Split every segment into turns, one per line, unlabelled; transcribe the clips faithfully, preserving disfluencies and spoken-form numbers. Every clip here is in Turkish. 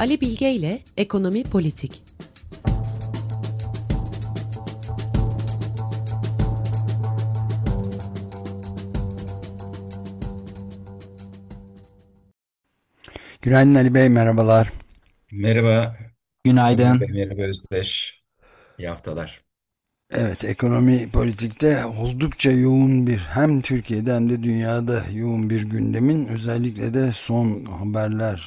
Ali Bilge ile Ekonomi Politik.
Günaydın Ali Bey, merhabalar.
Merhaba Ömer Bey,
Günaydın.
merhaba Özdeş. İyi haftalar.
Evet, ekonomi politikte oldukça yoğun bir hem Türkiye'de hem de dünyada yoğun bir gündemin özellikle de son haberler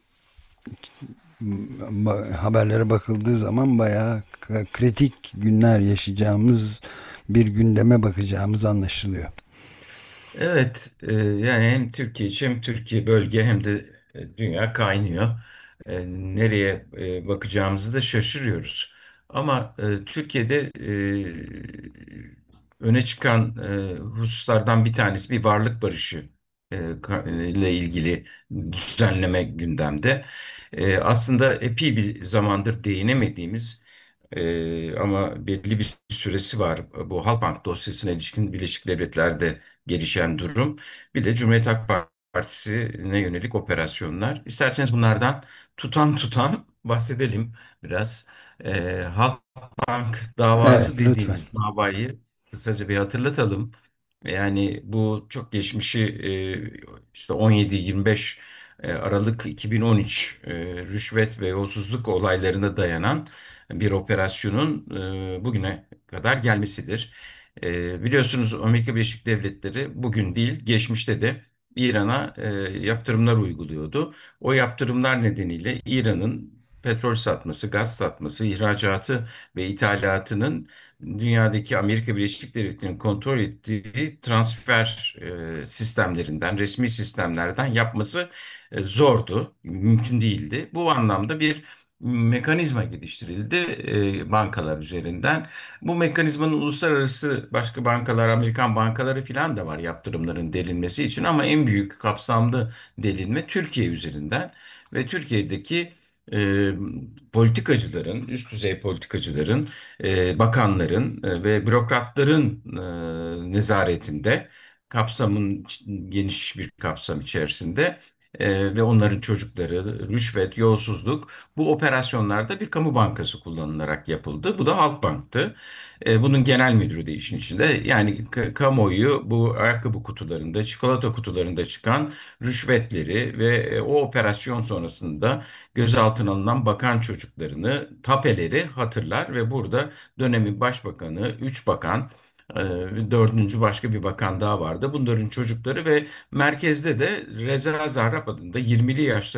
ba- haberlere bakıldığı zaman bayağı k- kritik günler yaşayacağımız bir gündeme bakacağımız anlaşılıyor.
Evet, e, yani hem Türkiye için hem Türkiye bölge hem de e, dünya kaynıyor. E, nereye e, bakacağımızı da şaşırıyoruz. Ama e, Türkiye'de e, öne çıkan e, hususlardan bir tanesi bir varlık barışı e, ka- ile ilgili düzenleme gündemde. E, aslında epey bir zamandır değinemediğimiz e, ama belli bir süresi var. Bu Halkbank dosyasına ilişkin Birleşik Devletler'de gelişen durum. Bir de Cumhuriyet Halk Partisi'ne yönelik operasyonlar. İsterseniz bunlardan tutam tutam bahsedelim biraz. Ee, Halkbank
Evet,
davası
lütfen.
dediğimiz davayı kısaca bir hatırlatalım. Yani bu çok geçmişi e, işte on yedi yirmi beş e, Aralık iki bin on üç e, rüşvet ve yolsuzluk olaylarına dayanan bir operasyonun e, bugüne kadar gelmesidir. E, biliyorsunuz Amerika Birleşik Devletleri bugün değil, geçmişte de İran'a e, yaptırımlar uyguluyordu. O yaptırımlar nedeniyle İran'ın petrol satması, gaz satması, ihracatı ve ithalatının dünyadaki Amerika Birleşik Devletleri'nin kontrol ettiği transfer e, sistemlerinden, resmi sistemlerden yapması e, zordu, mümkün değildi. Bu anlamda bir mekanizma geliştirildi e, bankalar üzerinden. Bu mekanizmanın uluslararası başka bankalar, Amerikan bankaları filan da var yaptırımların delinmesi için ama en büyük kapsamlı delinme Türkiye üzerinden ve Türkiye'deki e, politikacıların, üst düzey politikacıların, e, bakanların e, ve bürokratların e, nezaretinde kapsamın geniş bir kapsam içerisinde e, ve onların çocukları, rüşvet, yolsuzluk bu operasyonlarda bir kamu bankası kullanılarak yapıldı. Bu da Halkbank'tı. E, bunun genel müdürü de işin içinde. Yani k- kamuoyu bu ayakkabı kutularında, çikolata kutularında çıkan rüşvetleri ve e, o operasyon sonrasında gözaltına alınan bakan çocuklarını, tapeleri hatırlar ve burada dönemin başbakanı, üç bakan, e, dördüncü başka bir bakan daha vardı. Bunların çocukları ve merkezde de Reza Zarrab adında yirmili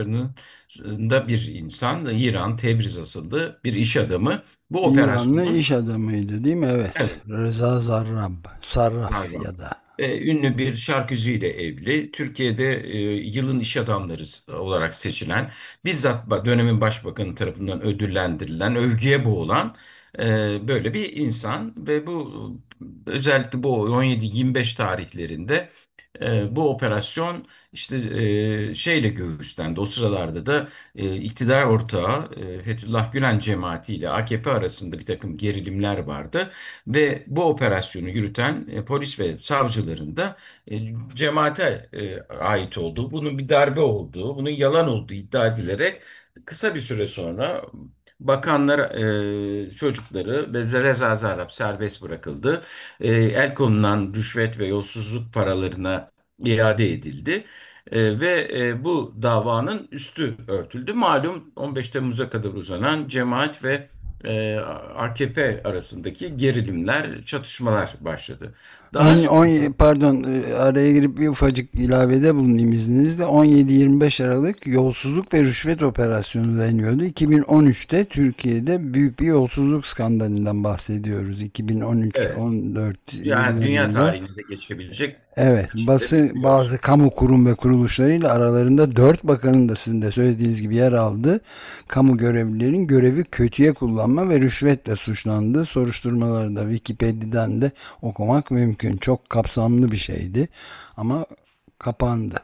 yaşlarında bir insan, İran, Tebriz asıllı bir iş adamı. Bu
İranlı
operasyonun
iş adamıydı değil mi? Evet.
evet,
Reza Zarrab, Sarraf
Zarrab.
ya da.
E, ünlü bir şarkıcı ile evli. Türkiye'de e, yılın iş adamları olarak seçilen, bizzat ba- dönemin başbakanı tarafından ödüllendirilen, övgüye boğulan e, böyle bir insan ve bu özellikle bu on yedi yirmi beş tarihlerinde e, bu operasyon işte e, şeyle göğüslendi. O sıralarda da e, iktidar ortağı e, Fethullah Gülen cemaati ile A K P arasında bir takım gerilimler vardı. Ve bu operasyonu yürüten e, polis ve savcıların da e, cemaate e, ait olduğu, bunun bir darbe olduğu, bunun yalan olduğu iddia edilerek kısa bir süre sonra bakanlar e, çocukları ve Reza Zarrab serbest bırakıldı. E, el konulan rüşvet ve yolsuzluk paralarına iade edildi. E, ve e, bu davanın üstü örtüldü. Malum on beş Temmuz'a kadar uzanan cemaat ve e, A K P arasındaki gerilimler, çatışmalar başladı. Daha
On,
sonra
on, pardon, e, araya girip bir ufacık ilavede bulunayım izninizle. on yedi yirmi beş Aralık yolsuzluk ve rüşvet operasyonu deniyordu. iki bin on üçte Türkiye'de büyük bir yolsuzluk skandalından bahsediyoruz.
evet,
iki bin on üç on dört
yani dünya
yıllarında.
tarihinde geçebilecek
Evet,
şiddet
bası
bir
bazı
yolsuzluk.
kamu kurum ve kuruluşlarıyla aralarında dört bakanın da sizin de söylediğiniz gibi yer aldı. Kamu görevlilerin görevi kötüye kullanma ve rüşvetle suçlandığı soruşturmalarda Wikipedia'dan da okumak mümkün. Çok kapsamlı bir şeydi ama kapandı.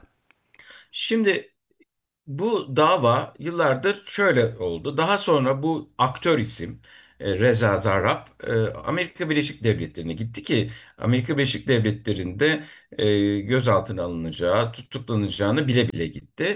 Şimdi bu dava yıllardır şöyle oldu. Daha sonra bu aktör isim e, Reza Zarrab e, Amerika Birleşik Devletleri'ne gitti ki Amerika Birleşik Devletleri'nde e, gözaltına alınacağı, tutuklanacağını bile bile gitti.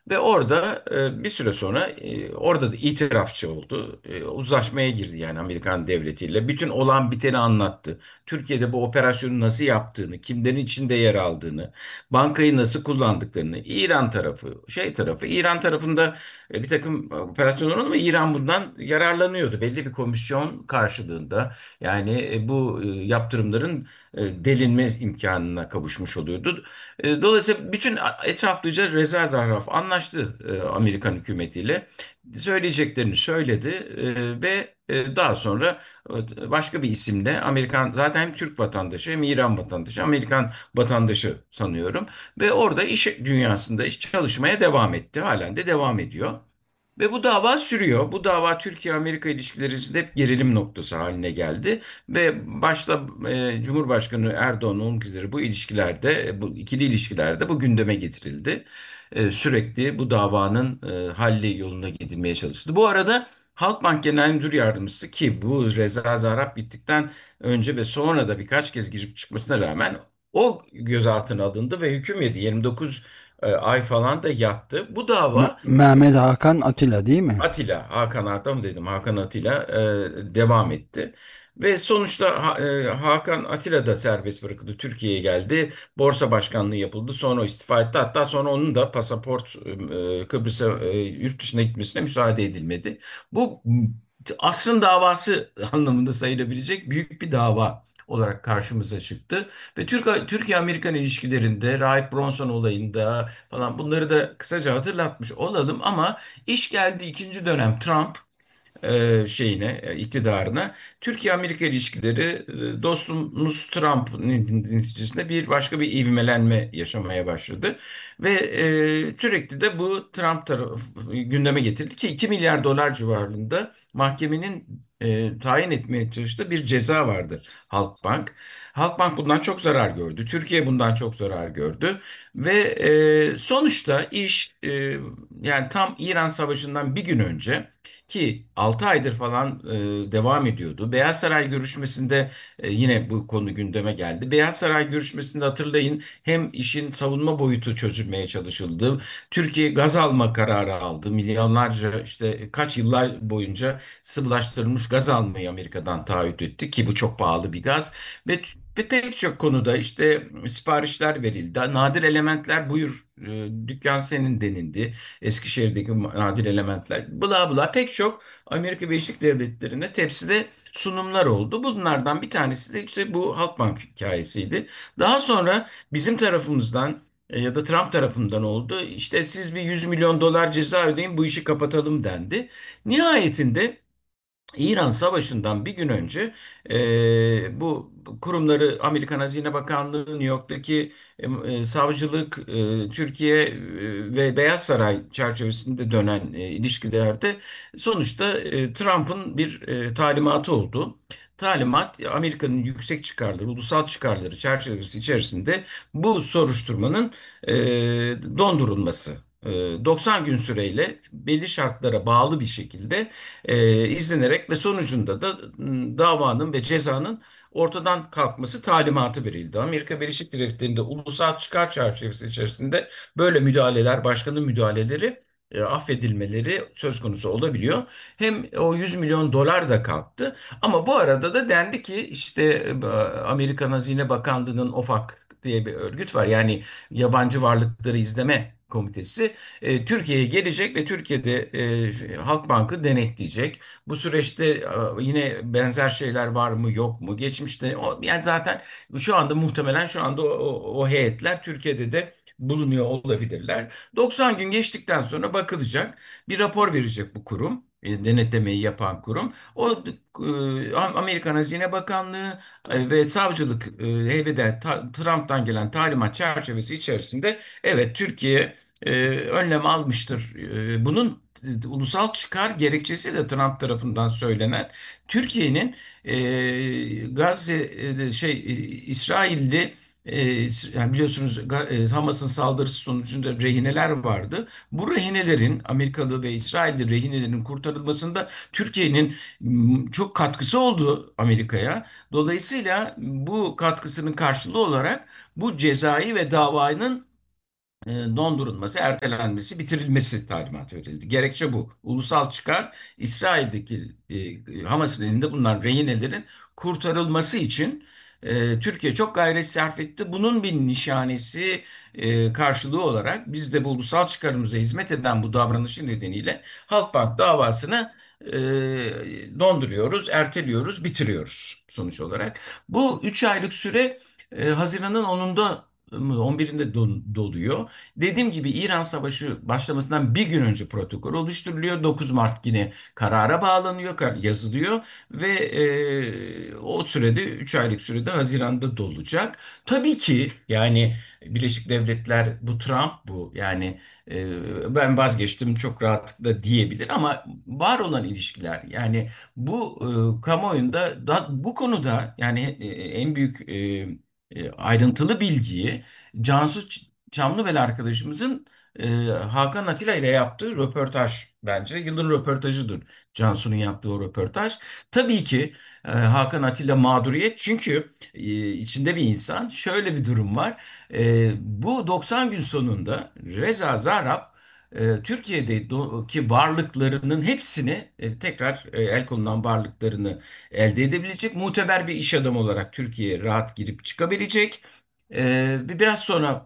Ve orada e, bir süre sonra e, orada da itirafçı oldu. E, uzlaşmaya girdi yani Amerikan devletiyle. Bütün olan biteni anlattı. Türkiye'de bu operasyonu nasıl yaptığını, kimlerin içinde yer aldığını, bankayı nasıl kullandıklarını, İran tarafı, şey tarafı, İran tarafında e, bir takım operasyonlar oldu ama İran bundan yararlanıyordu. Belli bir komisyon karşılığında yani e, bu e, yaptırımların e, delinme imkanına kavuşmuş oluyordu. E, Dolayısıyla bütün etraflıca Reza Zarrab anlaştı e, Amerikan hükümetiyle. Söyleyeceklerini söyledi e, ve e, daha sonra e, başka bir isimle Amerikan zaten hem Türk vatandaşı hem İran vatandaşı, Amerikan vatandaşı sanıyorum ve orada iş dünyasında iş çalışmaya devam etti. Halen de devam ediyor. Ve bu dava sürüyor. Bu dava Türkiye-Amerika ilişkilerinde hep gerilim noktası haline geldi. Ve başta e, Cumhurbaşkanı Erdoğan olmak üzere bu ilişkilerde, e, bu ikili ilişkilerde bu gündeme getirildi. E, sürekli bu davanın e, halli yoluna gidilmeye çalıştı. Bu arada Halkbank Genel Müdür Yardımcısı ki bu Reza Zarrab bittikten önce ve sonra da birkaç kez girip çıkmasına rağmen o gözaltına alındı ve hüküm yedi. yirmi dokuz e, ay falan da yattı. Bu
Me-
dava
Mehmet Hakan Atilla değil mi?
Atilla, Hakan Arda mı dedim? Hakan Atilla e, devam etti. Ve sonuçta Ha- e, Hakan Atilla da serbest bırakıldı. Türkiye'ye geldi. Borsa başkanlığı yapıldı. Sonra o istifa etti. Hatta sonra onun da pasaport e, Kıbrıs'a e, yurt dışına gitmesine müsaade edilmedi. Bu m, asrın davası anlamında sayılabilecek büyük bir dava olarak karşımıza çıktı. Ve Türk Türkiye-Amerikan ilişkilerinde Rahip Bronson olayında falan bunları da kısaca hatırlatmış olalım ama İş geldi ikinci dönem Trump e, şeyine, e, iktidarına. Türkiye-Amerika ilişkileri e, dostumuz Trump neticesinde bir başka bir ivmelenme yaşamaya başladı. Ve e, sürekli de bu Trump tarafı gündeme getirdi ki iki milyar dolar civarında mahkemenin e, tayin etmeye çalıştığı bir ceza vardı Halkbank. Halkbank bundan çok zarar gördü. Türkiye bundan çok zarar gördü. Ve e, sonuçta iş e, yani tam İran Savaşı'ndan bir gün önce ki altı aydır falan e, devam ediyordu. Beyaz Saray görüşmesinde e, yine bu konu gündeme geldi. Beyaz Saray görüşmesinde hatırlayın hem işin savunma boyutu çözülmeye çalışıldı. Türkiye gaz alma kararı aldı. Milyonlarca işte kaç yıllar boyunca sıvılaştırılmış gaz almayı Amerika'dan taahhüt etti ki bu çok pahalı bir gaz ve ve pek çok konuda işte siparişler verildi. Nadir elementler buyur e, dükkan senin denildi. Eskişehir'deki nadir elementler bla bla pek çok Amerika Birleşik Devletleri'ne tepside sunumlar oldu. Bunlardan bir tanesi de işte bu Halkbank hikayesiydi. Daha sonra bizim tarafımızdan e, ya da Trump tarafından oldu. İşte siz bir yüz milyon dolar ceza ödeyin bu işi kapatalım dendi. Nihayetinde İran Savaşı'ndan bir gün önce e, bu kurumları Amerikan Hazine Bakanlığı, New York'taki e, e, savcılık, e, Türkiye e, ve Beyaz Saray çerçevesinde dönen e, ilişkilerde sonuçta e, Trump'ın bir e, talimatı oldu. Talimat Amerika'nın yüksek çıkarları, ulusal çıkarları çerçevesi içerisinde bu soruşturmanın e, dondurulması. E, doksan gün süreyle belli şartlara bağlı bir şekilde e, izlenerek ve sonucunda da m, davanın ve cezanın ortadan kalkması talimatı verildi. Amerika Birleşik Devletleri'nde ulusal çıkar çerçevesi içerisinde böyle müdahaleler, başkanın müdahaleleri e, affedilmeleri söz konusu olabiliyor. Hem o yüz milyon dolar da kalktı. Ama bu arada da dendi ki işte e, Amerikan Hazine Bakanlığı'nın OFAC diye bir örgüt var. Yani Yabancı Varlıkları İzleme Komitesi e, Türkiye'ye gelecek ve Türkiye'de e, Halkbank'ı denetleyecek. Bu süreçte e, yine benzer şeyler var mı yok mu? Geçmişte o, yani zaten şu anda muhtemelen şu anda o, o, o heyetler Türkiye'de de bulunuyor olabilirler. doksan gün geçtikten sonra bakılacak. Bir rapor verecek bu kurum. e, Denetlemeyi yapan kurum. O e, Amerikan Hazine Bakanlığı e, ve savcılık e, heybede ta- Trump'tan gelen talimat çerçevesi içerisinde evet Türkiye e, önlem almıştır. E, bunun e, ulusal çıkar gerekçesi de Trump tarafından söylenen Türkiye'nin e, Gazze e, şey e, İsrail'de e, yani biliyorsunuz Ga- e, Hamas'ın saldırısı sonucunda rehineler vardı. Bu rehinelerin Amerikalı ve İsrailli rehinelerin kurtarılmasında Türkiye'nin m, çok katkısı oldu Amerika'ya. Dolayısıyla bu katkısının karşılığı olarak bu cezai ve davanın e, dondurulması, ertelenmesi, bitirilmesi talimat verildi. Gerekçe bu. Ulusal çıkar, İsrail'deki e, Hamas'ın elinde bulunan rehinelerin kurtarılması için e, Türkiye çok gayret sarf etti. Bunun bir nişanesi e, karşılığı olarak biz de bu ulusal çıkarımıza hizmet eden bu davranışı nedeniyle Halkbank davasını e, donduruyoruz, erteliyoruz, bitiriyoruz sonuç olarak. Bu üç aylık süre e, Haziran'ın onunda on birinde don- doluyor. Dediğim gibi İran Savaşı başlamasından bir gün önce protokol oluşturuluyor. dokuz Mart yine karara bağlanıyor, kar- yazılıyor ve e, o sürede üç aylık sürede Haziran'da dolacak. Tabii ki yani Birleşik Devletler bu Trump bu yani e, ben vazgeçtim çok rahatlıkla diyebilir ama var olan ilişkiler yani bu e, kamuoyunda da, bu konuda yani e, en büyük e, e, ayrıntılı bilgiyi Cansu Ç- Çamlıbel arkadaşımızın e, Hakan Atilla ile yaptığı röportaj bence yılın röportajıdır. Cansu'nun yaptığı o röportaj. Tabii ki e, Hakan Atilla mağduriyet çünkü e, içinde bir insan. Şöyle bir durum var. E, bu doksan gün sonunda Reza Zarrab e, Türkiye'deki varlıklarının hepsini e, tekrar e, el konulan varlıklarını elde edebilecek. Muteber bir iş adamı olarak Türkiye'ye rahat girip çıkabilecek. Ee, bir- biraz sonra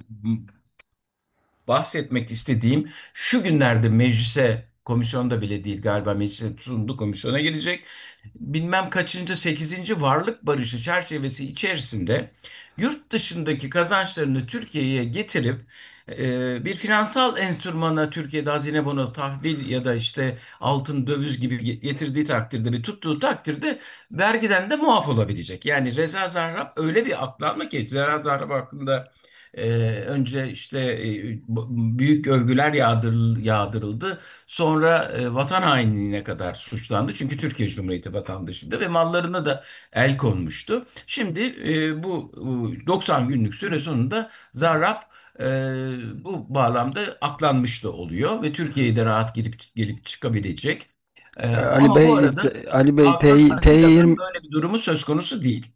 bahsetmek istediğim şu günlerde meclise komisyonda bile değil galiba meclise sundu komisyona gelecek. Bilmem kaçıncı sekizinci varlık barışı çerçevesi içerisinde yurt dışındaki kazançlarını Türkiye'ye getirip e, bir finansal enstrümana Türkiye'de hazine bonu tahvil ya da işte altın döviz gibi getirdiği takdirde bir tuttuğu takdirde vergiden de muaf olabilecek. Yani Reza Zarrab öyle bir aklanma ki Reza Zarrab hakkında ee, önce işte e, büyük övgüler yağdır, yağdırıldı. Sonra e, vatan hainliğine kadar suçlandı. Çünkü Türkiye Cumhuriyeti vatandaşıydı ve mallarına da el konmuştu. Şimdi e, bu e, doksan günlük süre sonunda Zarrab e, bu bağlamda aklanmış da oluyor ve Türkiye'ye de rahat girip gelip çıkabilecek. E,
Ali
ama
Bey,
bu arada
Ali Bey T,
Hakan Atilla'nın
T20
böyle bir durumu söz konusu değil.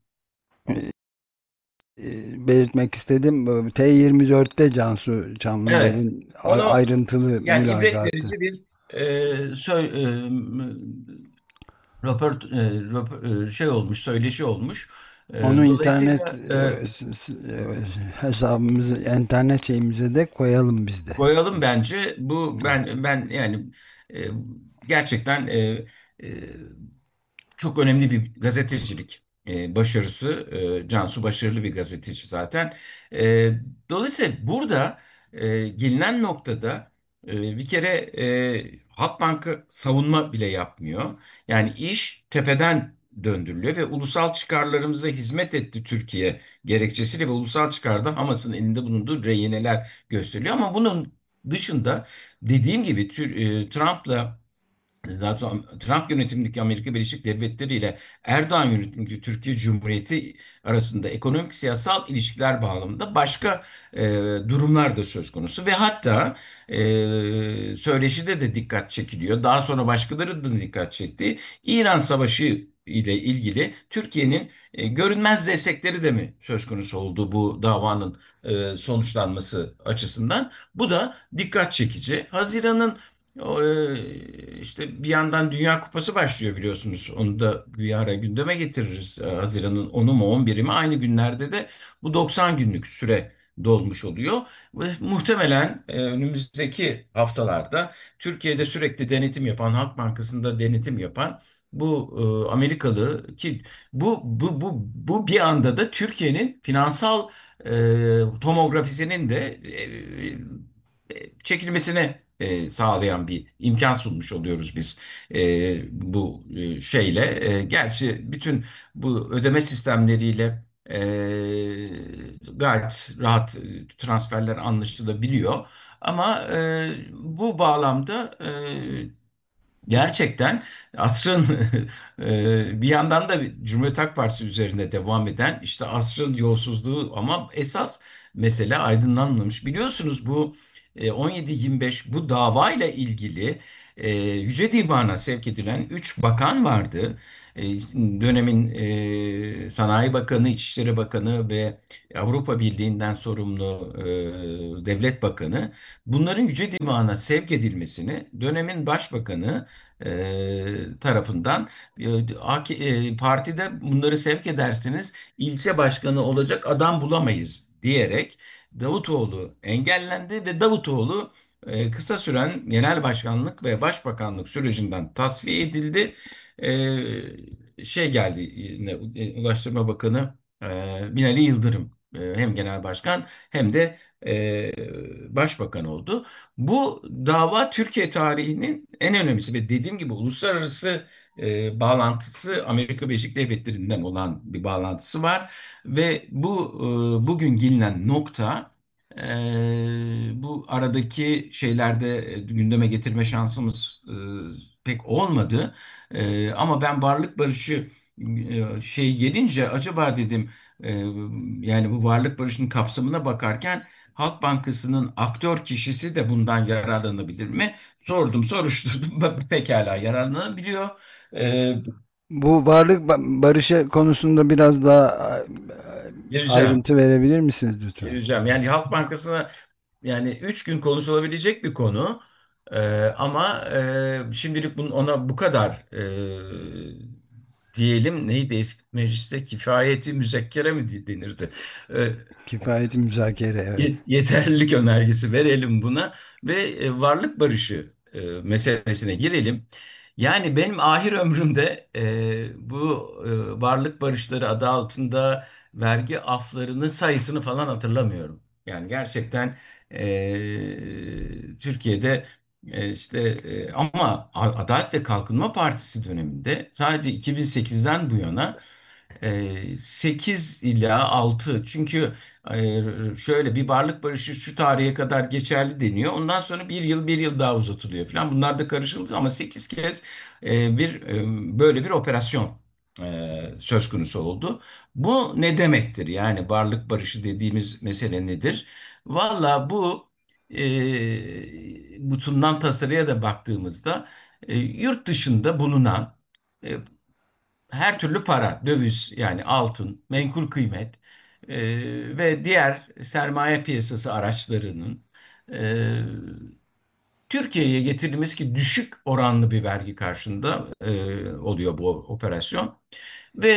belirtmek istedim. Bu T yirmi dörtte Cansu
Evet.
Çamlıbel'in a-
Onu
ayrıntılı
yani ibret
mülakatı.
verici bir e, sö- e, m- röport, e, röp- e, şey olmuş, söyleşi olmuş. E,
Onu internet
dolayısıyla e,
e, s- s- e, hesabımızı, internet şeyimize de koyalım biz de.
koyalım bence. Bu ben ben yani e, gerçekten e, e, çok önemli bir gazetecilik e, başarısı. E, Cansu başarılı bir gazeteci zaten. E, dolayısıyla burada e, gelinen noktada e, bir kere e, Halkbank'ı savunma bile yapmıyor. Yani iş tepeden döndürülüyor ve ulusal çıkarlarımıza hizmet etti Türkiye gerekçesiyle ve ulusal çıkarda Hamas'ın elinde bulunduğu rehineler gösteriliyor. Ama bunun dışında dediğim gibi Tür- e, Trump'la daha sonra Trump yönetimindeki Amerika Birleşik Devletleri ile Erdoğan yönetimindeki Türkiye Cumhuriyeti arasında ekonomik siyasal ilişkiler bağlamında başka e, durumlar da söz konusu ve hatta e, söyleşide de dikkat çekiliyor. Daha sonra başkaları da dikkat çekti. İran Savaşı ile ilgili Türkiye'nin e, görünmez destekleri de mi söz konusu oldu bu davanın e, sonuçlanması açısından? Bu da dikkat çekici. Haziran'ın o, e, işte bir yandan Dünya Kupası başlıyor biliyorsunuz. Onu da bir ara gündeme getiririz. E, Haziran'ın onu mu on biri mi aynı günlerde de bu doksan günlük süre dolmuş oluyor. Ve muhtemelen e, önümüzdeki haftalarda Türkiye'de sürekli denetim yapan, Halk Bankası'nda denetim yapan bu e, Amerikalı ki bu bu bu bu bir anda da Türkiye'nin finansal e, tomografisinin de e, çekilmesine e, sağlayan bir imkan sunmuş oluyoruz biz e, bu e, şeyle. E, gerçi bütün bu ödeme sistemleriyle e, gayet rahat e, transferler anlaşılabiliyor. Ama e, bu bağlamda e, gerçekten asrın e, bir yandan da Cumhuriyet Halk Partisi üzerinde devam eden işte asrın yolsuzluğu ama esas mesele aydınlanmamış. Biliyorsunuz bu on yedi yirmi beş bu davayla ilgili e, Yüce Divan'a sevk edilen üç bakan vardı. E, dönemin e, Sanayi Bakanı, İçişleri Bakanı ve Avrupa Birliği'nden sorumlu e, Devlet Bakanı. Bunların Yüce Divan'a sevk edilmesini dönemin Başbakanı e, tarafından e, A K- e, partide bunları sevk ederseniz ilçe başkanı olacak adam bulamayız diyerek Davutoğlu engellendi ve Davutoğlu e, kısa süren genel başkanlık ve başbakanlık sürecinden tasfiye edildi. E, şey geldi yine e, Ulaştırma Bakanı e, Binali Yıldırım e, hem genel başkan hem de e, başbakan oldu. Bu dava Türkiye tarihinin en önemlisi ve dediğim gibi uluslararası e, bağlantısı Amerika Birleşik Devletleri'nden olan bir bağlantısı var ve bu e, bugün gelinen nokta e, bu aradaki şeylerde e, gündeme getirme şansımız e, pek olmadı. E, ama ben varlık barışı e, şey gelince acaba dedim e, yani bu varlık barışının kapsamına bakarken Halk Bankası'nın aktör kişisi de bundan yararlanabilir mi? Sordum, soruşturdum. Pekala yararlanabiliyor. E,
Bu varlık ba- barışı konusunda biraz daha e,
gireceğim.
ayrıntı verebilir misiniz lütfen?
Gireceğim. Yani Halk Bankası'na yani üç gün konuşulabilecek bir konu. Ee, ama e, şimdilik bunun ona bu kadar e, diyelim neydi eski mecliste kifayeti müzekkere mi denirdi? Ee,
Kifayeti müzakere, evet.
Ye- yeterlilik önergesi verelim buna ve e, varlık barışı e, meselesine girelim. Yani benim ahir ömrümde e, bu e, varlık barışları adı altında vergi aflarının sayısını falan hatırlamıyorum. Yani gerçekten e, Türkiye'de e, işte e, ama A- Adalet ve Kalkınma Partisi döneminde sadece iki bin sekizden bu yana e, sekiz ila altı çünkü e, şöyle bir varlık barışı şu tarihe kadar geçerli deniyor. Ondan sonra bir yıl bir yıl daha uzatılıyor falan. Bunlar da karışıldı ama sekiz kez e, bir e, böyle bir operasyon e, söz konusu oldu. Bu ne demektir? Yani varlık barışı dediğimiz mesele nedir? Valla bu e, butundan tasarıya da baktığımızda e, yurt dışında bulunan e, her türlü para, döviz yani altın, menkul kıymet e, ve diğer sermaye piyasası araçlarının e, Türkiye'ye getirilmesi ki düşük oranlı bir vergi karşında e, oluyor bu operasyon ve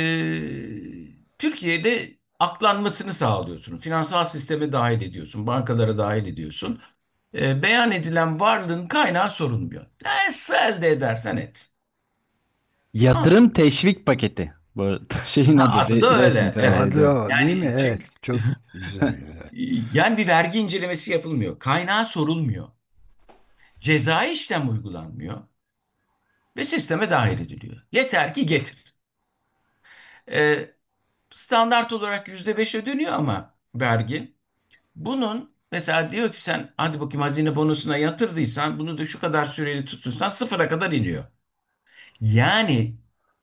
e, Türkiye'de aklanmasını sağlıyorsun. Finansal sisteme dahil ediyorsun, bankalara dahil ediyorsun. E, beyan edilen varlığın kaynağı sorulmuyor. Nasıl elde edersen et. Tamam mı?
Yatırım teşvik paketi. Bu şeyin
Ha,
adı
adı da
re- resmi.
öyle.
Evet,
Evet.
Adı
evet.
o değil mi?
Yani
Evet.
çünkü
Çok güzel. Evet.
yani bir vergi incelemesi yapılmıyor. Kaynağı sorulmuyor. Cezai işlem uygulanmıyor ve sisteme dahil ediliyor. Yeter ki getir. Ee, standart olarak yüzde beş ödeniyor ama vergi. Bunun mesela diyor ki sen hadi bakayım hazine bonosuna yatırdıysan bunu da şu kadar süreli tutursan sıfıra kadar iniyor. Yani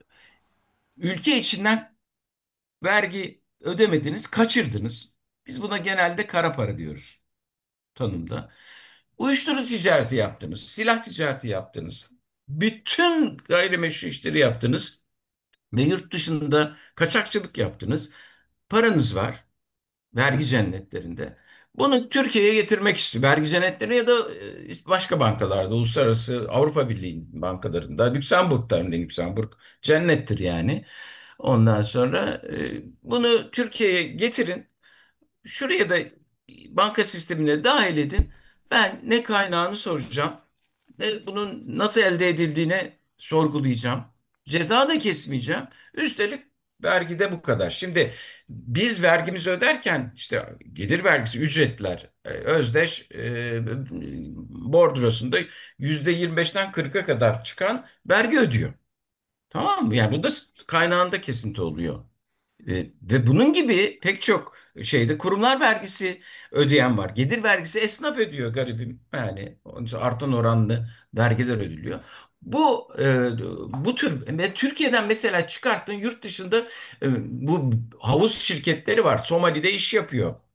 ülke içinden vergi ödemediniz, kaçırdınız. Biz buna genelde kara para diyoruz tanımda. Uyuşturucu ticareti yaptınız, silah ticareti yaptınız. Bütün gayrimeşru işleri yaptınız ve yurt dışında kaçakçılık yaptınız. Paranız var vergi cennetlerinde. Bunu Türkiye'ye getirmek istiyor. Vergi cennetleri ya da e, başka bankalarda, uluslararası Avrupa Birliği bankalarında, Lüksemburg'da örneğin Lüksemburg cennettir yani. Ondan sonra e, bunu Türkiye'ye getirin. Şuraya da banka sistemine dahil edin. Ben ne kaynağını soracağım, ne bunun nasıl elde edildiğine sorgulayacağım. Ceza da kesmeyeceğim. Üstelik vergi de bu kadar. Şimdi biz vergimizi öderken işte gelir vergisi, ücretler, e, özdeş e, bordrosunda yüzde yirmi beşten kırka kadar çıkan vergi ödüyor. Tamam mı? Yani bu da kaynağında kesinti oluyor. E, ve bunun gibi pek çok şeyde kurumlar vergisi ödeyen var. Gelir vergisi esnaf ödüyor garibim. Yani onun için artan oranlı vergiler ödülüyor. Bu e, bu tür ve Türkiye'den mesela çıkarttığın yurt dışında e, bu havuz şirketleri var. Somali'de iş yapıyor.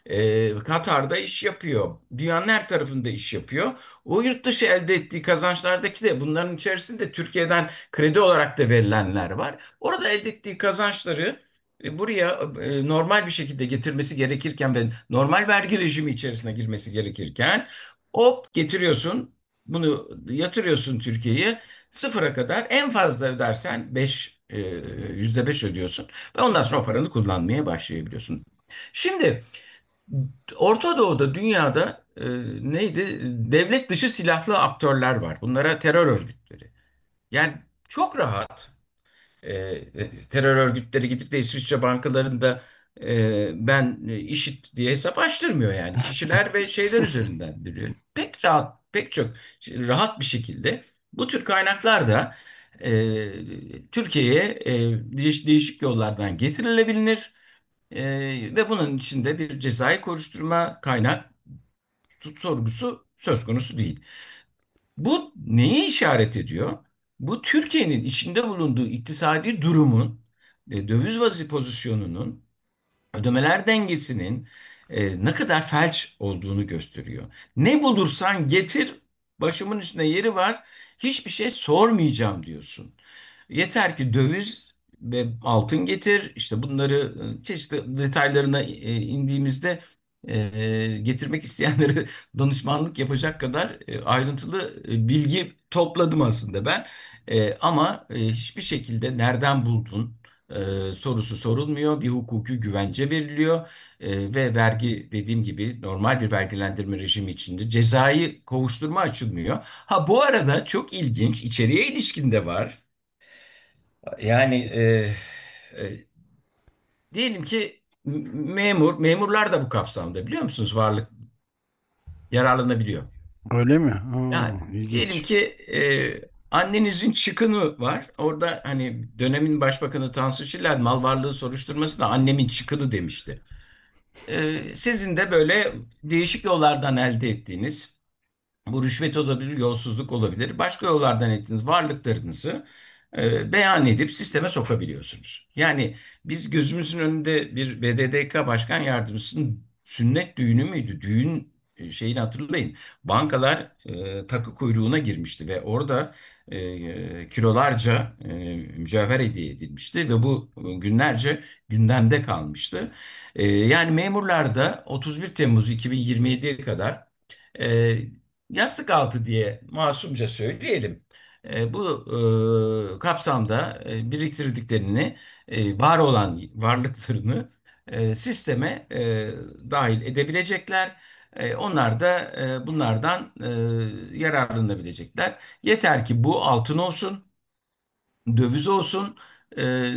E, Katar'da iş yapıyor. Dünyanın her tarafında iş yapıyor. O yurt dışı elde ettiği kazançlardaki de bunların içerisinde Türkiye'den kredi olarak da verilenler var. Orada elde ettiği kazançları e, buraya e, normal bir şekilde getirmesi gerekirken ve normal vergi rejimi içerisine girmesi gerekirken hop getiriyorsun, bunu yatırıyorsun Türkiye'ye, sıfıra kadar en fazla ödersen beş e, yüzde beş ödüyorsun ve ondan sonra o paranı kullanmaya başlayabiliyorsun. Şimdi Orta Doğu'da, dünyada e, neydi? Devlet dışı silahlı aktörler var. Bunlara terör örgütleri. Yani çok rahat e, e, terör örgütleri gidip de İsviçre bankalarında e, ben e, IŞİD diye hesap açtırmıyor yani. Kişiler ve şeyler üzerinden biliyor. Pek rahat, pek çok rahat bir şekilde bu tür kaynaklar da e, Türkiye'ye e, değiş- değişik yollardan getirilebilir. E, Ve bunun içinde bir cezai soruşturma kaynak tut sorgusu söz konusu değil. Bu neye işaret ediyor? Bu Türkiye'nin içinde bulunduğu iktisadi durumun, e, döviz vazi pozisyonunun, ödemeler dengesinin e, ne kadar felç olduğunu gösteriyor. Ne bulursan getir, başımın üstünde yeri var, hiçbir şey sormayacağım diyorsun. Yeter ki döviz ve altın getir. İşte bunları e, çeşitli detaylarına e, indiğimizde e, getirmek isteyenlere danışmanlık yapacak kadar e, ayrıntılı e, bilgi topladım aslında ben. E, Ama e, hiçbir şekilde nereden buldun e, sorusu sorulmuyor. Bir hukuki güvence veriliyor. E, ve vergi, dediğim gibi, normal bir vergilendirme rejimi içinde cezai kovuşturma açılmıyor. Ha, bu arada çok ilginç, içeriye ilişkin de var. Yani e, e, diyelim ki m- memur, memurlar da bu kapsamda, biliyor musunuz? Varlık yararlanabiliyor.
Öyle mi?
Yani
Aa,
diyelim
ilginç.
ki e, annenizin çıkını var. Orada hani dönemin başbakanı Tansu Çiller mal varlığı soruşturmasında annemin çıkını demişti. E, sizin de böyle değişik yollardan elde ettiğiniz, bu rüşvet olabilir, yolsuzluk olabilir. Başka yollardan ettiğiniz varlıklarınızı e, beyan edip sisteme sokabiliyorsunuz. Yani biz gözümüzün önünde bir B D D K Başkan Yardımcısının sünnet düğünü müydü? Düğün e, şeyini hatırlayın. Bankalar e, takı kuyruğuna girmişti ve orada e, kilolarca e, mücevher hediye edilmişti ve bu günlerce gündemde kalmıştı. E, yani memurlar da otuz bir Temmuz iki bin yirmi yediye kadar e, yastık altı diye masumca söyleyelim. E, bu e, kapsamda e, biriktirdiklerini, e, var olan varlıklarını e, sisteme e, dahil edebilecekler. E, onlar da e, bunlardan e, yararlanabilecekler. Yeter ki bu altın olsun, döviz olsun. Ee,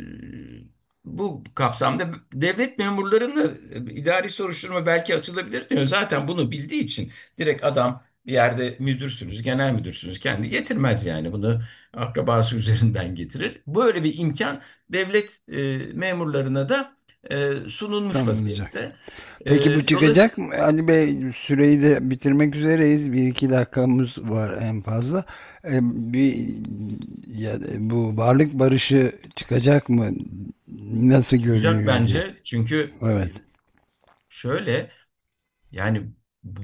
Bu kapsamda devlet memurlarını e, idari soruşturma belki açılabilir diyor. Zaten bunu bildiği için direkt adam, bir yerde müdürsünüz, genel müdürsünüz, kendi getirmez yani, bunu akrabası üzerinden getirir. Böyle bir imkan devlet e, memurlarına da e, sunulmuş
Tanınacak.
vaziyette.
Peki bu
E, dolayısıyla
çıkacak mı? Ali Bey, süreyi de bitirmek üzereyiz. Bir iki dakikamız var en fazla. E, bir ya, bu varlık barışı çıkacak mı? Nasıl
olacak
görünüyor diye.
bence, çünkü
Evet.
e, şöyle, yani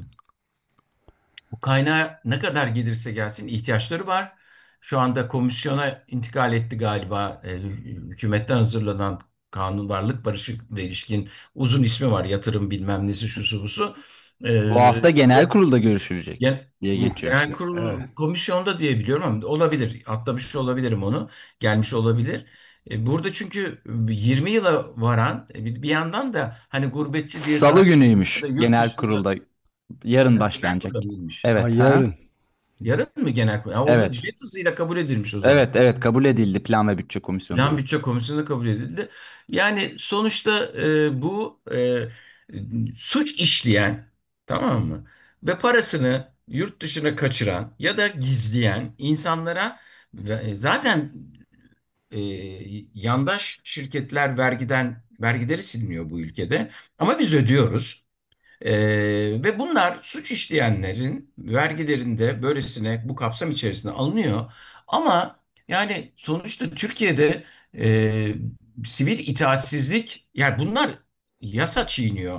bu kaynağa ne kadar gelirse gelsin ihtiyaçları var. Şu anda komisyona intikal etti galiba. E, hükümetten hazırlanan kanun, varlık barışı ile ilişkin uzun ismi var. Yatırım bilmem nesi, şusu busu. E,
Bu hafta genel
ve
kurulda görüşülecek
gen-
diye
Hı,
geçiyor.
genel
işte evet.
kurul komisyonda diye biliyorum ama olabilir. Atlamış olabilirim onu. Gelmiş olabilir. E, burada çünkü yirmi yıla varan, e, bir bir yandan da hani gurbetçi diye
Salı
daha ya
günüymüş
da yurt
genel
dışında,
kurulda. Yarın
ya genel
başlanacak.
kurulda mıymış?
Ha,
Evet, ha?
yarın.
Yarın mı genel kurul? Ya o
Evet.
jet hızıyla kabul edilmiş o zaman.
Evet, evet kabul edildi Plan ve Bütçe Komisyonu'nda
Plan
da.
Bütçe Komisyonu'na kabul edildi. Yani sonuçta e, bu e, suç işleyen, tamam mı? Ve parasını yurt dışına kaçıran ya da gizleyen insanlara ve- zaten e, yandaş şirketler vergiden vergileri siliniyor bu ülkede. Ama biz ödüyoruz. Ee, Ve bunlar, suç işleyenlerin vergilerinde böylesine bu kapsam içerisinde alınıyor. Ama yani sonuçta Türkiye'de e, sivil itaatsizlik, yani bunlar yasa çiğniyor.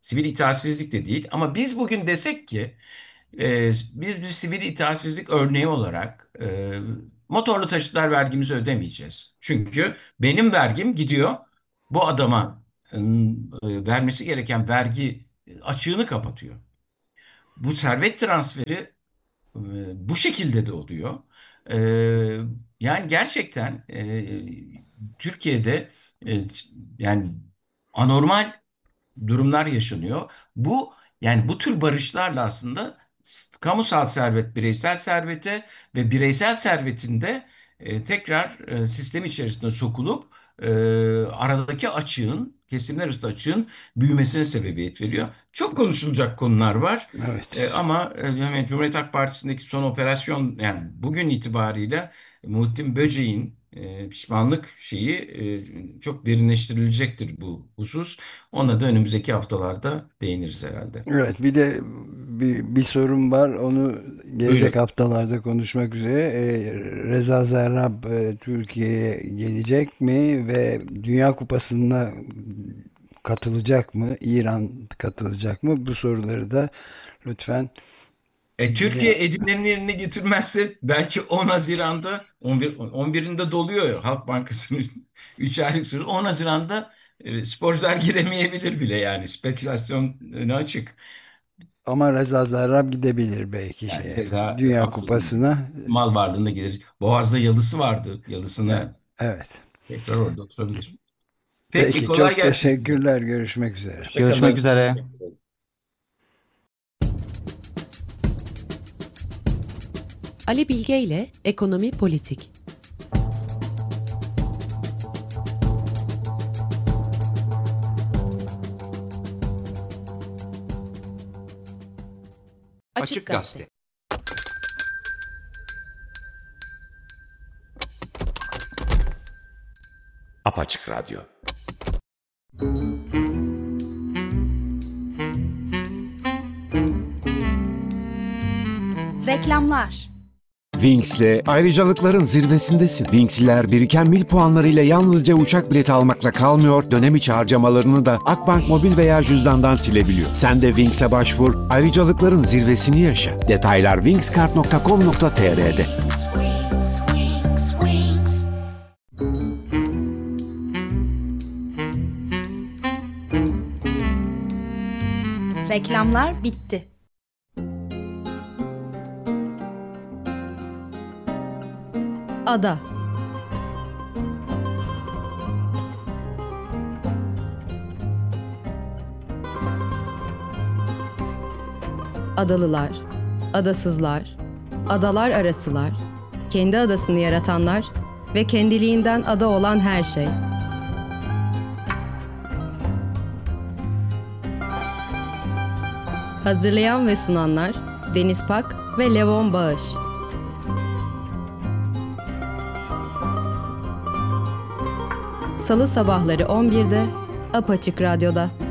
Sivil itaatsizlik de değil. Ama biz bugün desek ki e, biz bir sivil itaatsizlik örneği olarak e, motorlu taşıtlar vergimizi ödemeyeceğiz. Çünkü benim vergim gidiyor bu adama e, vermesi gereken vergi açığını kapatıyor. Bu servet transferi e, bu şekilde de oluyor. E, Yani gerçekten e, Türkiye'de e, yani anormal durumlar yaşanıyor. Bu yani bu tür barışlarla aslında s- kamusal servet bireysel servete ve bireysel servetinde e, tekrar e, sistem içerisine sokulup e, aradaki açığın, kesimler arasında açığın büyümesine sebebiyet veriyor. Çok konuşulacak konular var. E,
Evet.
ama e, hemen Cumhuriyet Halk Partisi'ndeki son operasyon yani bugün itibariyle Muhittin Böceğin e, pişmanlık şeyi e, çok derinleştirilecektir bu husus. Ona da önümüzdeki haftalarda değiniriz herhalde.
Evet, bir de bir, bir sorun var. Onu gelecek
Buyurun.
haftalarda konuşmak üzere. Ee, Reza Zarrab e, Türkiye'ye gelecek mi ve Dünya Kupası'na katılacak mı? İran katılacak mı? Bu soruları da lütfen.
E, Türkiye edinimlerini getirmezse belki on Haziran'da on bir, on birinde doluyor ya Halk Bankası'nın üç aylık süre. on Haziran'da e, sporcular giremeyebilir bile yani spekülasyon önü açık.
Ama Reza Zarrab gidebilir belki
Yani
şeye.
keza e,
Dünya
Abdullah
Kupası'na.
mal varlığında gelir. Boğaz'da yalısı vardı.
Evet.
Yalısına
Evet.
tekrar orada oturabilir. Peki
Peki,
kolay
çok
gelsin size.
teşekkürler. Görüşmek üzere.
Hoşça
Görüşmek
kalın.
üzere.
Ali Bilge ile Ekonomi Politik. Açık Gazete.
Apaçık Radyo.
Reklamlar.
Wings'le ayrıcalıkların zirvesindesin. Wings'liler biriken mil puanlarıyla yalnızca uçak bileti almakla kalmıyor, dönem içi harcamalarını da Akbank Mobil veya cüzdandan silebiliyor. Sen de Wings'e başvur, ayrıcalıkların zirvesini yaşa. Detaylar wingskart nokta com nokta tr'de.
Reklamlar bitti.
Ada. Adalılar, adasızlar, adalar arasılar, kendi adasını yaratanlar ve kendiliğinden ada olan her şey. Hazırlayan ve sunanlar Deniz Pak ve Levon Bağış. Salı sabahları on birde Apaçık Radyo'da.